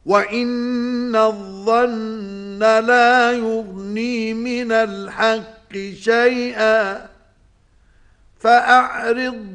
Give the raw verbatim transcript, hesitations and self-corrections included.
وَإِنَّ الظَّنَّ لَا يُغْنِي مِنَ الْحَقِّ شَيْئًا فَأَعْرِضْ